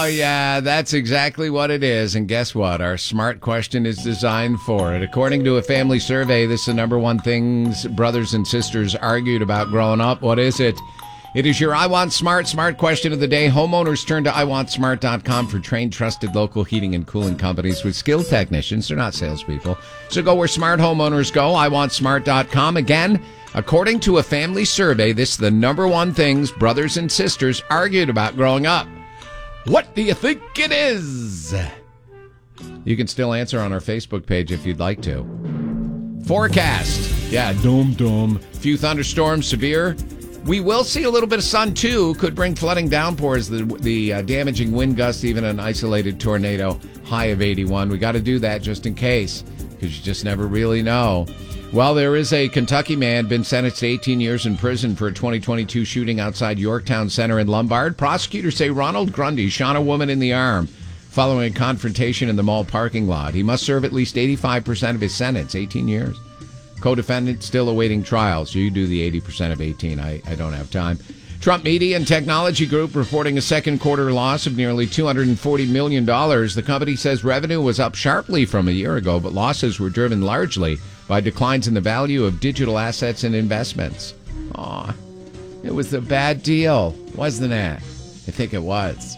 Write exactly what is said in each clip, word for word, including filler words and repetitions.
yeah, that's exactly what it is. And guess what? Our smart question is designed for it. According to a family survey, this is the number one things brothers and sisters argued about growing up. What is it? It is your I Want Smart, smart question of the day. Homeowners turn to I want smart dot com for trained, trusted local heating and cooling companies with skilled technicians. They're not salespeople. So go where smart homeowners go, I want smart dot com. Again, according to a family survey, this is the number one things brothers and sisters argued about growing up. What do you think it is? You can still answer on our Facebook page if you'd like to. Forecast. Yeah, dum dum. Few thunderstorms, severe. We will see a little bit of sun, too. Could bring flooding downpours, the, the uh, damaging wind gusts, even an isolated tornado. High of eighty-one. We got to do that just in case, because you just never really know. Well, there is a Kentucky man been sentenced to eighteen years in prison for a twenty twenty-two shooting outside Yorktown Center in Lombard. Prosecutors say Ronald Grundy shot a woman in the arm following a confrontation in the mall parking lot. He must serve at least eighty-five percent of his sentence, eighteen years. Co-defendant still awaiting trial, so you do the eighty percent of eighteen. I, I don't have time. Trump Media and Technology Group reporting a second quarter loss of nearly two hundred forty million dollars. The company says revenue was up sharply from a year ago, but losses were driven largely by declines in the value of digital assets and investments. Aw, it was a bad deal, wasn't it? I think it was.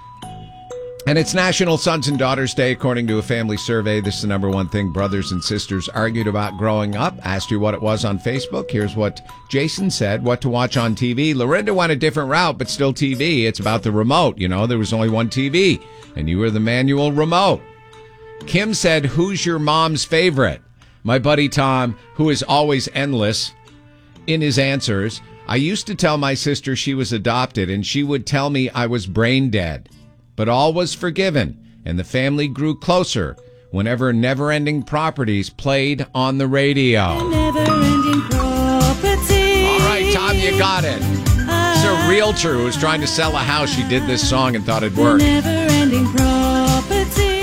And it's National Sons and Daughters Day, according to a family survey. This is the number one thing brothers and sisters argued about growing up. Asked you what it was on Facebook. Here's what Jason said, what to watch on T V. Lorinda went a different route, but still T V. It's about the remote. You know, there was only one T V, and you were the manual remote. Kim said, who's your mom's favorite? My buddy Tom, who is always endless in his answers. I used to tell my sister she was adopted, and she would tell me I was brain dead. But all was forgiven, and the family grew closer whenever Never-Ending Properties played on the radio. Never-ending property. All right, Tom, you got it. It's a realtor who was trying to sell a house. She did this song and thought it'd work. Never-ending property.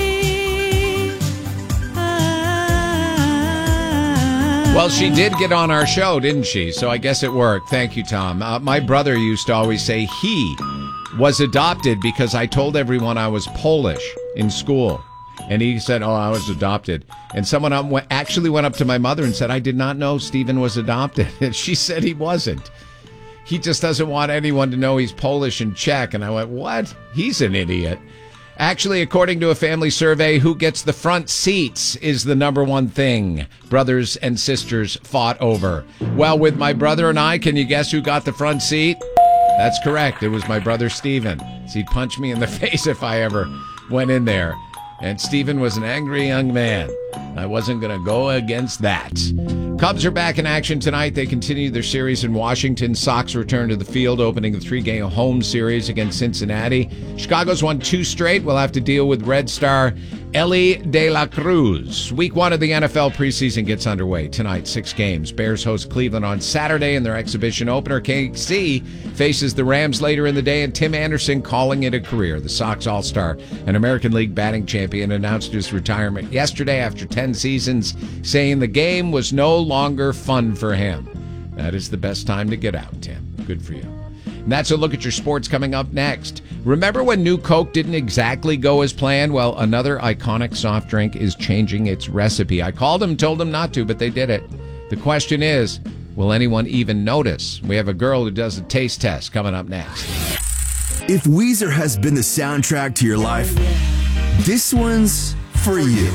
Well, she did get on our show, didn't she? So I guess it worked. Thank you, Tom. Uh, my brother used to always say he was adopted because I told everyone I was Polish in school. And he said, oh, I was adopted. And someone actually went up to my mother and said, I did not know Stephen was adopted. And she said he wasn't. He just doesn't want anyone to know he's Polish and Czech. And I went, what? He's an idiot. Actually, according to a family survey, who gets the front seats is the number one thing brothers and sisters fought over. Well, with my brother and I, can you guess who got the front seat? That's correct. It was my brother, Stephen. He'd punch me in the face if I ever went in there. And Stephen was an angry young man. I wasn't going to go against that. Cubs are back in action tonight. They continue their series in Washington. Sox return to the field, opening the three-game home series against Cincinnati. Chicago's won two straight. We'll have to deal with Red Star Elly De La Cruz. Week one of the N F L preseason gets underway tonight. Six games. Bears host Cleveland on Saturday in their exhibition opener. K C faces the Rams later in the day, and Tim Anderson calling it a career. The Sox All-Star and American League batting champion announced his retirement yesterday after ten seasons, saying the game was no longer fun for him. That is the best time to get out, Tim. Good for you. And that's a look at your sports coming up next. Remember when New Coke didn't exactly go as planned? Well, another iconic soft drink is changing its recipe. I called them, told them not to, but they did it. The question is, will anyone even notice? We have a girl who does a taste test coming up next. If Weezer has been the soundtrack to your life, this one's for you.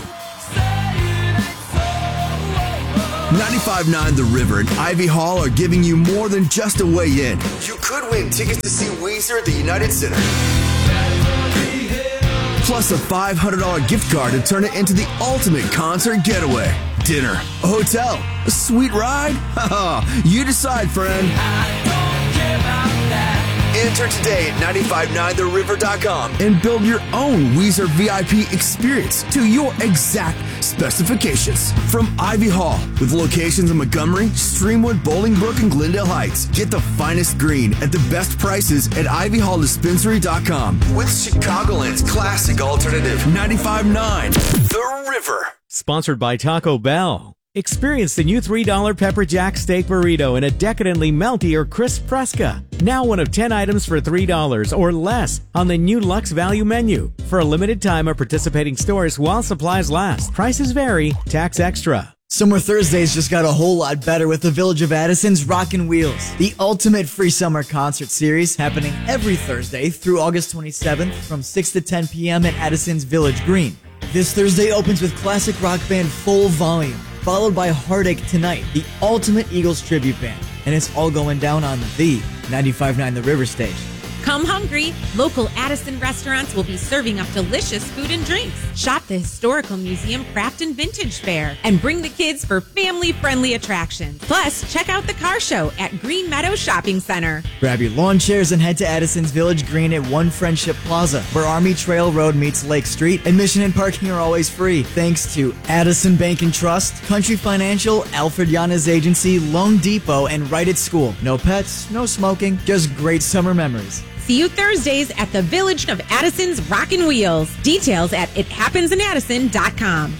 ninety-five point nine The River and Ivy Hall are giving you more than just a way in. You could win tickets to see Weezer at the United Center. Plus a five hundred dollars gift card to turn it into the ultimate concert getaway. Dinner, a hotel, a sweet ride? You decide, friend. Enter today at nine five nine the river dot com and build your own Weezer V I P experience to your exact specifications. From Ivy Hall, with locations in Montgomery, Streamwood, Bolingbrook, and Glendale Heights. Get the finest green at the best prices at ivy hall dispensary dot com. With Chicagoland's classic alternative, ninety-five point nine The River. Sponsored by Taco Bell. Experience the new three dollar Pepper Jack Steak Burrito in a decadently melty or crisp Fresca. Now one of ten items for three dollars or less on the new Lux Value menu. For a limited time at participating stores while supplies last. Prices vary, tax extra. Summer Thursdays just got a whole lot better with the Village of Addison's Rockin' Wheels, the ultimate free summer concert series happening every Thursday through August twenty-seventh from six to ten p.m. at Addison's Village Green. This Thursday opens with classic rock band Full Volume, followed by Heartache Tonight, the ultimate Eagles tribute band. And it's all going down on the ninety-five point nine The River stage. Come hungry. Local Addison restaurants will be serving up delicious food and drinks. Shop the Historical Museum Craft and Vintage Fair and bring the kids for family-friendly attractions. Plus, check out the car show at Green Meadow Shopping Center. Grab your lawn chairs and head to Addison's Village Green at One Friendship Plaza, where Army Trail Road meets Lake Street. Admission and parking are always free, thanks to Addison Bank and Trust, Country Financial, Alfred Yanez Agency, Loan Depot, and Right at School. No pets, no smoking, just great summer memories. See you Thursdays at the Village of Addison's Rockin' Wheels. Details at it happens in addison dot com.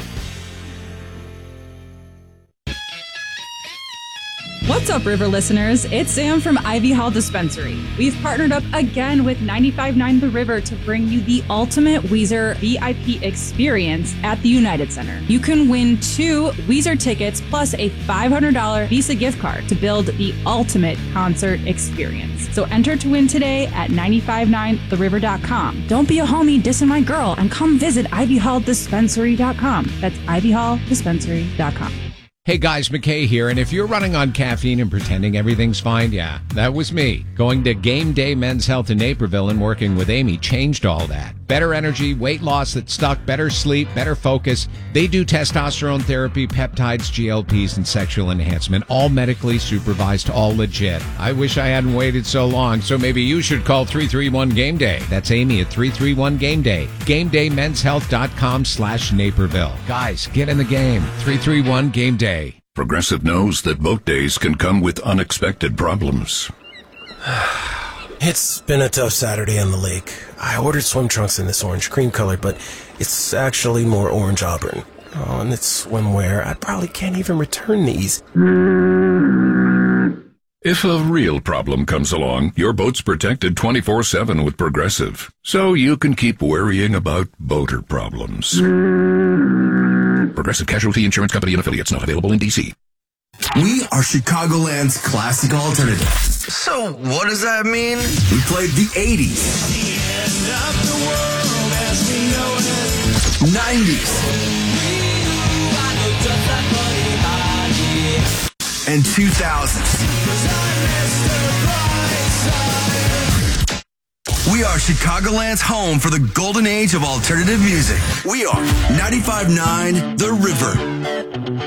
What's up, River listeners? It's Sam from Ivy Hall Dispensary. We've partnered up again with ninety-five point nine The River to bring you the ultimate Weezer V I P experience at the United Center. You can win two Weezer tickets plus a five hundred dollars Visa gift card to build the ultimate concert experience. So enter to win today at ninety-five point nine the river dot com. Don't be a homie dissing my girl and come visit ivy hall dispensary dot com. That's ivy hall dispensary dot com. Hey guys, McKay here, and if you're running on caffeine and pretending everything's fine, yeah, that was me. Going to Game Day Men's Health in Naperville and working with Amy changed all that. Better energy, weight loss that stuck, better sleep, better focus. They do testosterone therapy, peptides, G L Ps, and sexual enhancement, all medically supervised, all legit. I wish I hadn't waited so long, so maybe you should call three three one game day. That's Amy at three three one game day. game day men's health dot com slash Naperville. Guys, get in the game. three three one game day. Progressive knows that boat days can come with unexpected problems. It's been a tough Saturday on the lake. I ordered swim trunks in this orange cream color, but it's actually more orange auburn. Oh, and it's swimwear. I probably can't even return these. If a real problem comes along, your boat's protected twenty-four seven with Progressive, so you can keep worrying about boater problems. Progressive Casualty Insurance Company and affiliates, not available in D C. We are Chicagoland's classic alternative. So, what does that mean? We played the eighties, The end of the world as we know it. nineties, and two thousands. We are Chicagoland's home for the golden age of alternative music. We are ninety-five point nine The River.